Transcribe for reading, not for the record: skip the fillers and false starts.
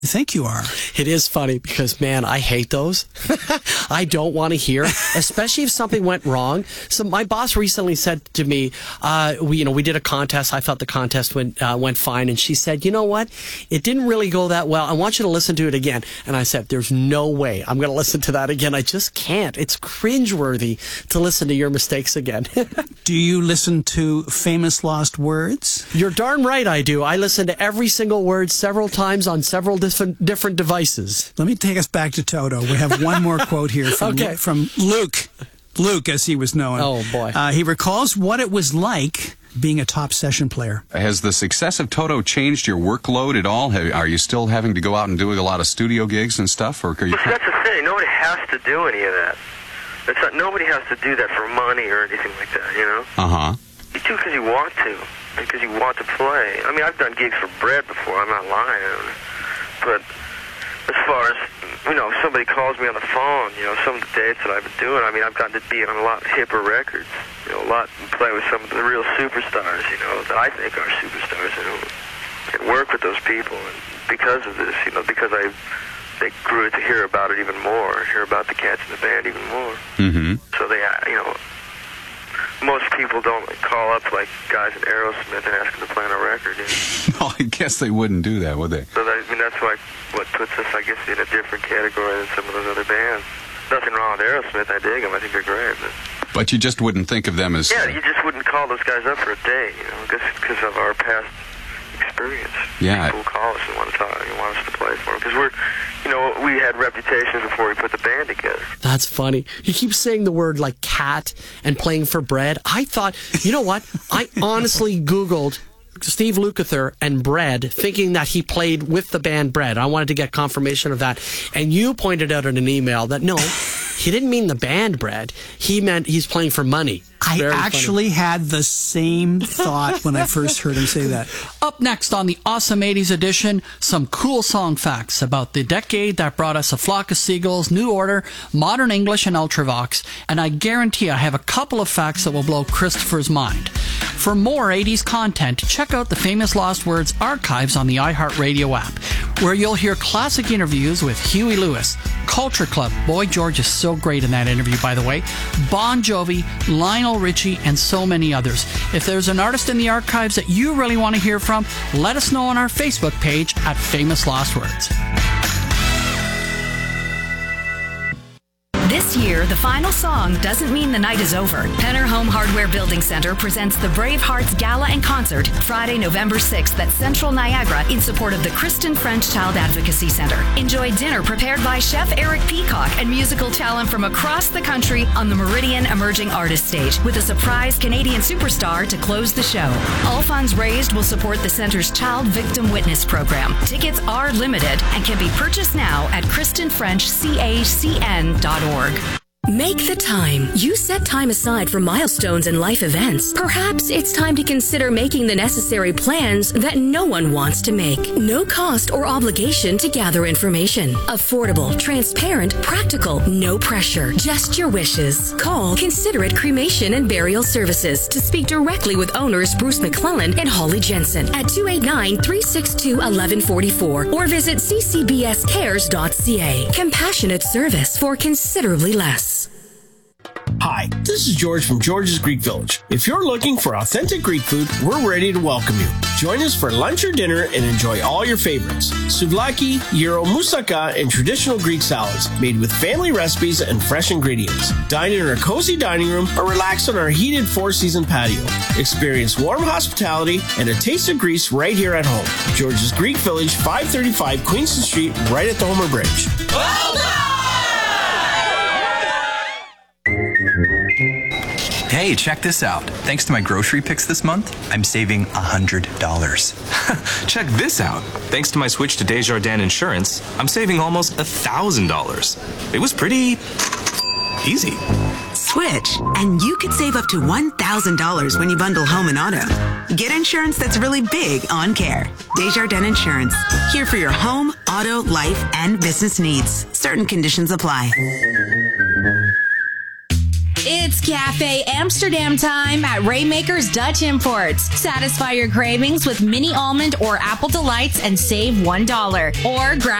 I think you are. It is funny because, man, I hate those. I don't want to hear, especially if something went wrong. So my boss recently said to me, we did a contest. I thought the contest went fine. And she said, you know what? It didn't really go that well. I want you to listen to it again. And I said, there's no way I'm going to listen to that again. I just can't. It's cringeworthy to listen to your mistakes again. Do you listen to Famous Lost Words? You're darn right I do. I listen to every single word several times on several different devices. Let me take us back to Toto. We have one more quote here from Luke. Luke, as he was known. Oh, boy. He recalls what it was like being a top session player. Has the success of Toto changed your workload at all? Are you still having to go out and do a lot of studio gigs and stuff? Or That's the thing. Nobody has to do any of that. Nobody has to do that for money or anything like that, you know? Uh-huh. You do because you want to, because you want to play. I mean, I've done gigs for bread before, I'm not lying. But as far as, if somebody calls me on the phone, some of the dates that I've been doing, I mean, I've gotten to be on a lot hipper records, play with some of the real superstars, that I think are superstars, and work with those people. And because of this, because they grew to hear about it even more, hear about the cats in the band even more. Mm-hmm. So they, most people don't call up like guys in Aerosmith and ask them to play on a record. No, I guess they wouldn't do that, would they? So that's what puts us, I guess, in a different category than some of those other bands. Nothing wrong with Aerosmith. I dig them. I think they're great. But you just wouldn't think of them as... Yeah, you just wouldn't call those guys up for a day, just because of our past experience. Yeah. People call us and want to talk and want us to play for them. Because we had reputations before we put the band together. That's funny. You keep saying the word like cat and playing for bread. I thought, you know what? I honestly Googled Steve Lukather and Bread, thinking that he played with the band Bread. I wanted to get confirmation of that. And you pointed out in an email that no, he didn't mean the band Bread. He meant he's playing for money. I actually had the same thought when I first heard him say that. Up next on the Awesome 80s edition, some cool song facts about the decade that brought us A Flock of Seagulls, New Order, Modern English, and Ultravox. And I guarantee I have a couple of facts that will blow Christopher's mind. For more 80s content, check out the Famous Lost Words archives on the iHeartRadio app, where you'll hear classic interviews with Huey Lewis, Culture Club, Boy George is so great in that interview, by the way, Bon Jovi, Lionel Richie, and so many others. If there's an artist in the archives that you really want to hear from, let us know on our Facebook page at Famous Lost Words. This year, the final song doesn't mean the night is over. Penner Home Hardware Building Center presents the Brave Hearts Gala and Concert Friday, November 6th at Central Niagara in support of the Kristen French Child Advocacy Center. Enjoy dinner prepared by Chef Eric Peacock and musical talent from across the country on the Meridian Emerging Artist Stage with a surprise Canadian superstar to close the show. All funds raised will support the center's Child Victim Witness program. Tickets are limited and can be purchased now at KristenFrenchCACN.org. Make the time. You set time aside for milestones and life events. Perhaps it's time to consider making the necessary plans that no one wants to make. No cost or obligation to gather information. Affordable, transparent, practical, no pressure. Just your wishes. Call Considerate Cremation and Burial Services to speak directly with owners Bruce McClellan and Holly Jensen at 289-362-1144 or visit ccbscares.ca. Compassionate service for considerably less. Hi, this is George from George's Greek Village. If you're looking for authentic Greek food, we're ready to welcome you. Join us for lunch or dinner and enjoy all your favorites. Souvlaki, gyro, moussaka, and traditional Greek salads made with family recipes and fresh ingredients. Dine in our cozy dining room or relax on our heated four-season patio. Experience warm hospitality and a taste of Greece right here at home. George's Greek Village, 535 Queenston Street, right at the Homer Bridge. Well done! Hey, check this out. Thanks to my grocery picks this month, I'm saving $100. Check this out. Thanks to my switch to Desjardins Insurance, I'm saving almost $1,000. It was pretty easy. Switch, and you could save up to $1,000 when you bundle home and auto. Get insurance that's really big on care. Desjardins Insurance. Here for your home, auto, life, and business needs. Certain conditions apply. It's Cafe Amsterdam time at Raymaker's Dutch Imports. Satisfy your cravings with mini almond or apple delights and save $1. Or grab